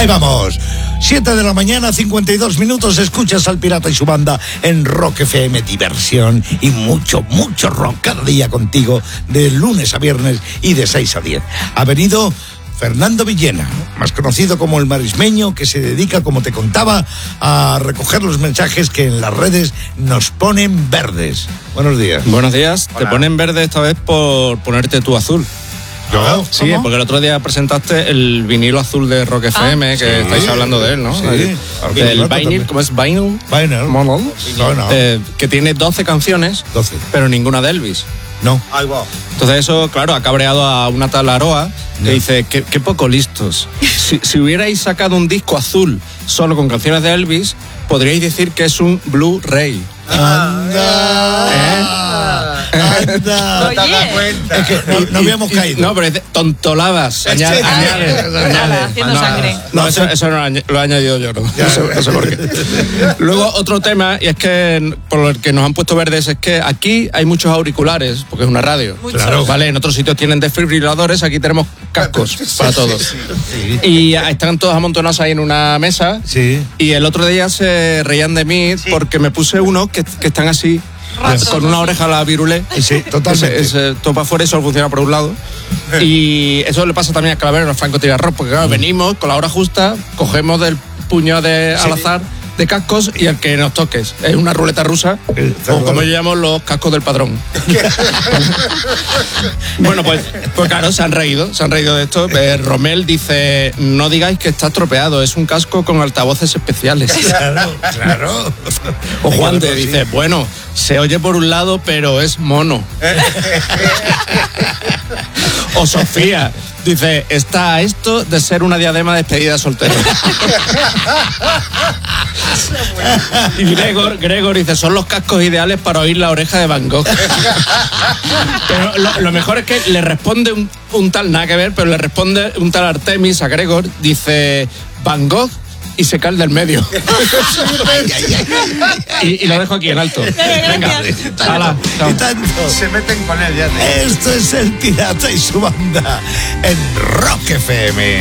Ahí vamos. 7 de la mañana, 52 minutos. Escuchas al Pirata y su banda en Rock FM. Diversión y mucho rock cada día contigo, de lunes a viernes y de 6 a 10. Ha venido Fernando Villena, más conocido como el Marismeño, que se dedica, como te contaba, a recoger los mensajes que en las redes nos ponen verdes. Buenos días. Buenos días. Hola. Te ponen verde esta vez por ponerte tú azul. ¿Yo? Sí, ¿Cómo? porque el otro día presentaste el vinilo azul de Rock FM, que estáis hablando de él, ¿no? Sí. El vinyl, ¿cómo es? Vinyl. Vinyl. Vinyl. No. Que tiene 12 canciones, 12. pero ninguna de Elvis. No. Ahí va. Entonces eso, claro, ha cabreado a una tal Aroa, que dice, qué poco listos. Si hubierais sacado un disco azul solo con canciones de Elvis, podríais decir que es un Blu-ray. Anda. No te das cuenta. Es que no habíamos caído. No, pero es de tontolabas. Añade. Haciendo sangre. No, eso lo he añadido yo, no sé por qué. Luego, otro tema, y es que por el que nos han puesto verdes, es que aquí hay muchos auriculares, porque es una radio. Claro. Vale, en otros sitios tienen desfibriladores, aquí tenemos cascos para todos. Sí. Y están todos amontonados ahí en una mesa. Sí. Y el otro día se reían de mí porque me puse uno que están así, con una oreja a la virulé. Sí, totalmente. Todo para afuera y solo funciona por un lado. Y eso le pasa también a Clavero, a Franco Tirarroz, porque claro, venimos con la hora justa, cogemos del puño al azar de cascos y el que nos toques. Es una ruleta rusa, o como yo llamo los cascos del padrón. Bueno, pues claro, se han reído de esto. Rommel dice, no digáis que está estropeado, es un casco con altavoces especiales. Claro. O Juan te dice, bueno, se oye por un lado, pero es mono. O Sofía dice, está esto de ser una diadema de despedida soltera. Y Gregor dice, son los cascos ideales para oír la oreja de Van Gogh. Pero lo mejor es que le responde un tal, nada que ver, pero le responde un tal Artemis a Gregor, dice, Van Gogh, y se cae del medio. y lo dejo aquí en alto. Venga, hala, chao. Y tanto. Se meten con él ya. Esto es el Pirata y su banda en Rock FM.